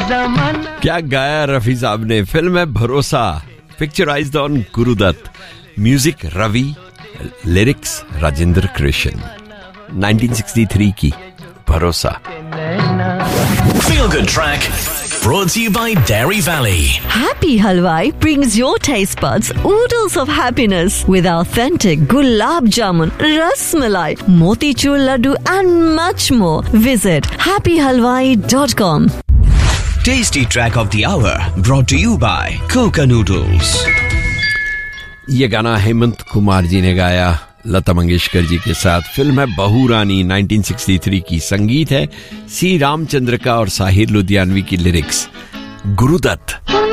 क्या गाया रफी साहब ने। फिल्म है भरोसा, picturised on Gurudatt, music Ravi, lyrics Rajendra Krishna. 1963 की भरोसा। Feel Good Track brought to you by Dairy Valley. Happy Halwai brings your taste buds oodles of happiness with authentic gulab jamun, ras malai, motichur laddu and much more. Visit happyhalwai.com. Tasty Track of the Hour brought to you by Coca Noodles. ये गाना हेमंत कुमार जी ने गाया लता मंगेशकर जी के साथ। Film है बहू रानी, 1963 की। संगीत है सी रामचंद्र का और साहिर लुधियानवी की। लिरिक्स गुरुदत्त।